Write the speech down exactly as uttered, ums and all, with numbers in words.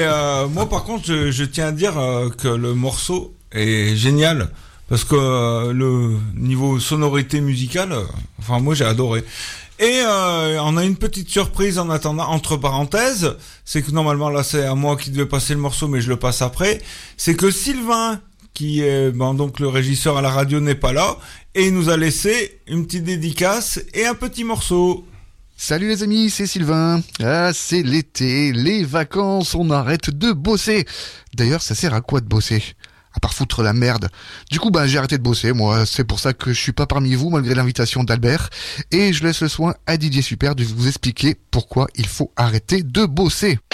Et euh, moi, par contre, je, je tiens à dire euh, que le morceau est génial. Parce que euh, le niveau sonorité musicale, euh, enfin, moi, j'ai adoré. Et euh, on a une petite surprise en attendant, entre parenthèses, c'est que normalement, là, c'est à moi qui devais passer le morceau, mais je le passe après. C'est que Sylvain, qui est bon, donc le régisseur à la radio, n'est pas là, et il nous a laissé une petite dédicace et un petit morceau. Salut les amis, c'est Sylvain. Ah, c'est l'été, les vacances, on arrête de bosser. D'ailleurs, ça sert à quoi de bosser ? À part foutre la merde. Du coup, bah, j'ai arrêté de bosser, moi. C'est pour ça que je suis pas parmi vous, malgré l'invitation d'Albert. Et je laisse le soin à Didier Super de vous expliquer pourquoi il faut arrêter de bosser.